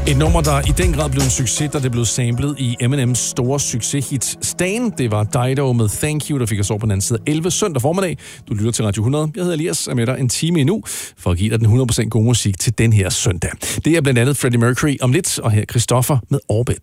Et nummer, der i den grad blev en succes, da det blev samlet i Eminems store succeshit Stan. Det var Dido med Thank You, der fik os over på den anden side 11 søndag formiddag. Du lytter til Radio 100. Jeg hedder Elias, er med dig en time endnu, for at give dig den 100% gode musik til den her søndag. Det er blandt andet Freddie Mercury om lidt, og her Christopher med Orbit.